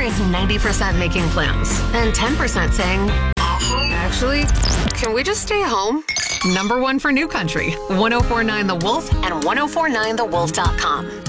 is 90% making plans and 10% saying, actually, can we just stay home? Number one for New Country, 1049 The Wolf and 1049thewolf.com.